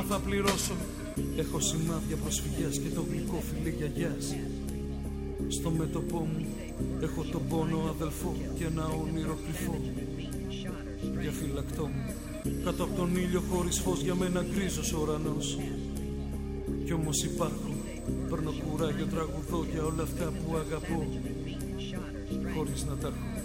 θα πληρώσω. Έχω σημάδια προσφυγιάς και το γλυκό φιλί γιαγιάς. Στο μέτωπό μου έχω τον πόνο αδελφό και ένα όνειρο κρυφό. Διαφυλακτό μου κάτω από τον ήλιο χωρίς φως, για μένα γκρίζος ο ουρανός. Κι όμως υπάρχω, παίρνω κουράγιο, τραγουδώ για όλα αυτά που αγαπώ, χωρίς να τα έχω.